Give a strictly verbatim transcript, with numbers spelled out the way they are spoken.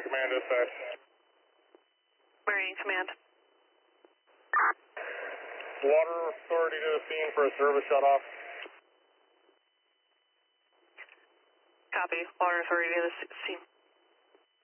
Command dispatch. Marine Command. Water Authority to the scene for a service shut-off. Copy. Water Authority to the scene.